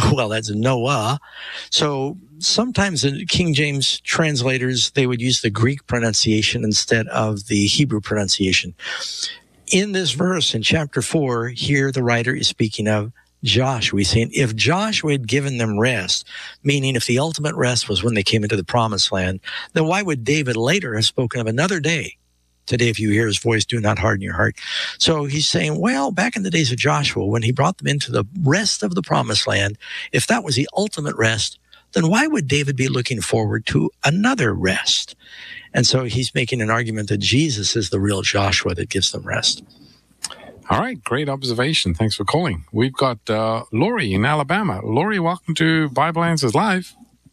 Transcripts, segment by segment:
well, that's Noah. So sometimes the King James translators, they would use the Greek pronunciation instead of the Hebrew pronunciation. In this verse, in chapter 4, here the writer is speaking of Joshua. He's saying, if Joshua had given them rest, meaning if the ultimate rest was when they came into the promised land, then why would David later have spoken of another day? Today, if you hear his voice, do not harden your heart. So he's saying, well, back in the days of Joshua, when he brought them into the rest of the promised land, if that was the ultimate rest, then why would David be looking forward to another rest? And so he's making an argument that Jesus is the real Joshua that gives them rest. All right, great observation. Thanks for calling. We've got Lori in Alabama. Lori, welcome to Bible Answers Live.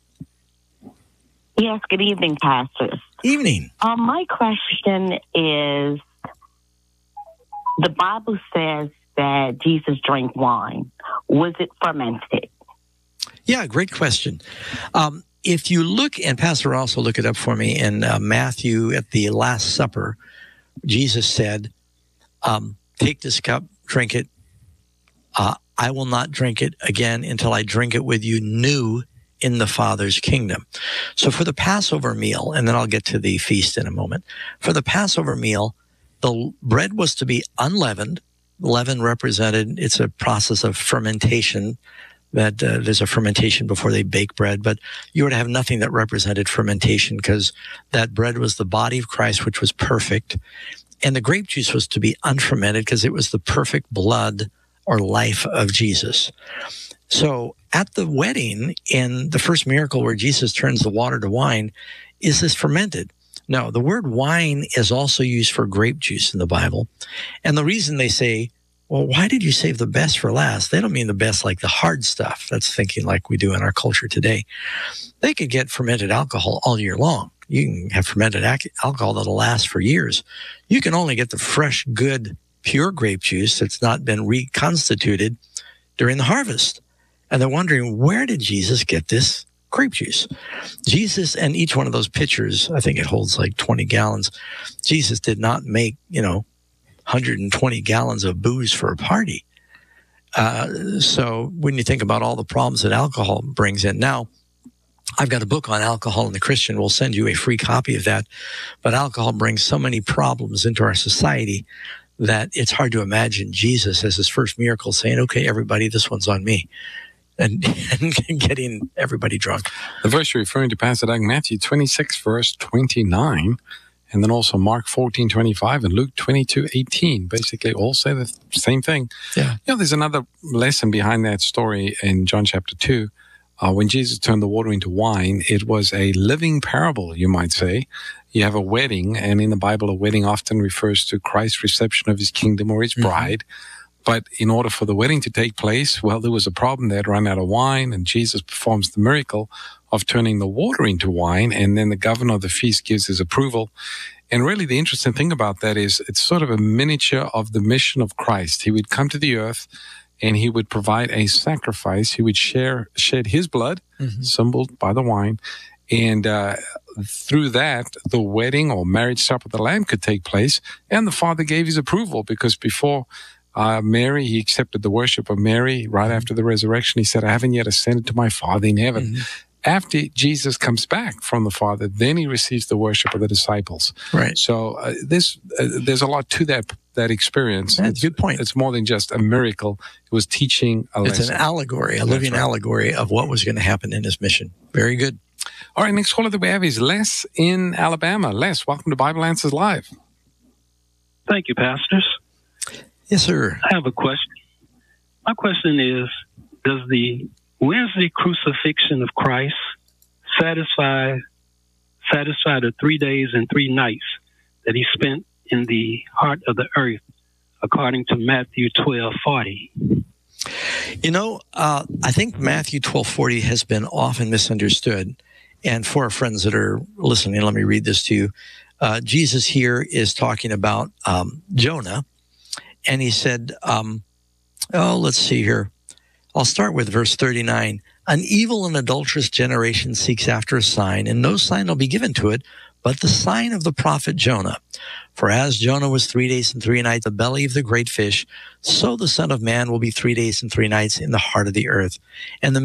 Yes, good evening, pastors. Evening. My question is, the Bible says that Jesus drank wine. Was it fermented? Yeah, great question. If you look, and Pastor also look it up for me, in Matthew at the Last Supper, Jesus said, take this cup, drink it. I will not drink it again until I drink it with you new in the Father's kingdom. So for the Passover meal, and then I'll get to the feast in a moment. For the Passover meal, the bread was to be unleavened. Leaven represented, it's a process of fermentation, that there's a fermentation before they bake bread, but you were to have nothing that represented fermentation because that bread was the body of Christ, which was perfect. And the grape juice was to be unfermented because it was the perfect blood or life of Jesus. So at the wedding, in the first miracle where Jesus turns the water to wine, is this fermented? No, the word wine is also used for grape juice in the Bible. And the reason they say, well, why did you save the best for last? They don't mean the best like the hard stuff. That's thinking like we do in our culture today. They could get fermented alcohol all year long. You can have fermented alcohol that'll last for years. You can only get the fresh, good, pure grape juice that's not been reconstituted during the harvest. And they're wondering, where did Jesus get this grape juice? Jesus, and each one of those pitchers, I think it holds like 20 gallons. Jesus did not make, 120 gallons of booze for a party. So when you think about all the problems that alcohol brings in. Now, I've got a book on alcohol and the Christian. We'll send you a free copy of that. But alcohol brings so many problems into our society that it's hard to imagine Jesus as his first miracle saying, okay, everybody, this one's on me. And getting everybody drunk. The verse you're referring to, Pastor Doug, Matthew 26, verse 29, and then also Mark 14:25 and Luke 22:18. Basically, all say the same thing. Yeah. There's another lesson behind that story in John chapter 2. When Jesus turned the water into wine, it was a living parable, you might say. You have a wedding, and in the Bible, a wedding often refers to Christ's reception of his kingdom or his bride. But in order for the wedding to take place, well, there was a problem. They had run out of wine, and Jesus performs the miracle of turning the water into wine, and then the governor of the feast gives his approval. And really the interesting thing about that is it's sort of a miniature of the mission of Christ. He would come to the earth, and he would provide a sacrifice. He would shed his blood, symbolized by the wine, and through that, the wedding or marriage supper of the Lamb could take place, and the Father gave his approval because before Mary, he accepted the worship of Mary right after the resurrection. He said, I haven't yet ascended to my Father in heaven. After Jesus comes back from the Father, then he receives the worship of the disciples. Right. So there's a lot to that experience. That's a good point. It's more than just a miracle. It was teaching a lesson. It's an allegory, a living allegory of what was going to happen in his mission. Very good. All right, next caller that we have is Les in Alabama. Les, welcome to Bible Answers Live. Thank you, pastors. Yes, sir. I have a question. My question is, where's the crucifixion of Christ satisfy the 3 days and 3 nights that he spent in the heart of the earth, according to Matthew 12:40? I think Matthew 12:40 has been often misunderstood. And for our friends that are listening, let me read this to you. Jesus here is talking about Jonah. And he said, let's see here. I'll start with verse 39. An evil and adulterous generation seeks after a sign, and no sign will be given to it, but the sign of the prophet Jonah. For as Jonah was 3 days and 3 nights in the belly of the great fish, so the Son of Man will be 3 days and 3 nights in the heart of the earth. And the